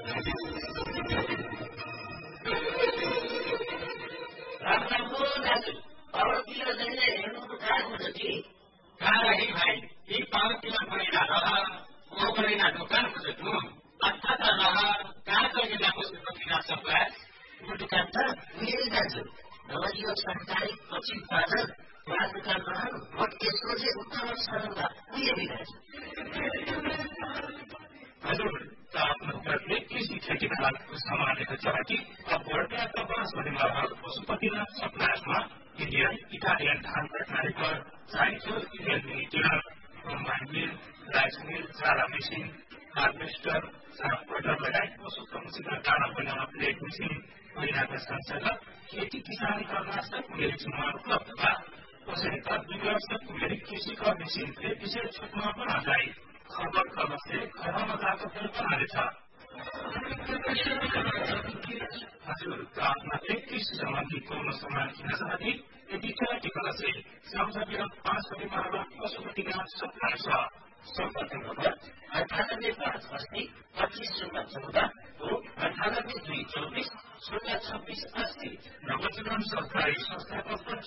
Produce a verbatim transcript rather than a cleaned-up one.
राम्रो दाजु पावरतिर जाने हेर्नुको कारण हुन्छ कि कहाँलाई भाइ यी पावरतिर गएन रह ओ गरेन दोकान खोज्नु अर्थात् रह कहाँ गएन खोज्नु किन सप्लाय यो दुकान त मेरो दाजु नवजीवन सरकारी पछि बाजार यहाँ दुकान रहनु म त्यसको चाहिँ उत्तम सदनमा पुगेँ दाजु हजुर त आफ्नो घरले कृषि खेतीपातीको सामानहरू छ कि अब बढ्ता बाँसबढीमा पशुपतिनाथ सप्लायर्समा इन्डियन इटालियन धान कटनारीकर चाइजो Indian मिनिटेर combine mill rice mill चारा मेसिन हार्भेस्टर सागपटर लगायत पशुपक्षीका दाना बनाउन प्लेट मेसिन महिनाका संसद खेती किसानी कर्मचारी कुलेरी सुनमा उपलब्ध छ कसैका विग्रस्त कुलेरी कृषिका मेसिनले विशेष छुटमा बनाउँदै खबर खबरले घरमा जाको पनि बनाएछ हजुर आफ्ना कृषि सम्बन्धी कोनो सामान किन्न चाहते यदि खेला टिकला चाहिँ सम्झातिर पाँच परिमा पशुपतिनाथ सप्लायर छ सम्पर्क नम्बर अन्ठानब्बे पाँच अस्सी पच्चिस शून्य चौध हो अन्ठानब्बे दुई चौबिस शून्य छब्बिस अस्सी नवजीवन सरकारी संस्थाको